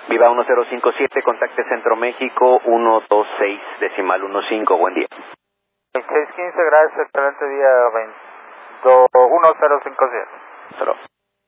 Viva 1057, contacte Centro México 126.15. Buen día. 615, gracias, excelente día, 1057. Hasta luego.